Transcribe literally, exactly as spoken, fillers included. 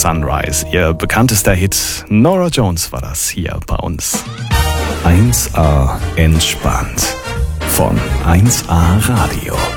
Sunrise. Ihr bekanntester Hit Norah Jones war das hier bei uns. eins A entspannt von eins A Radio.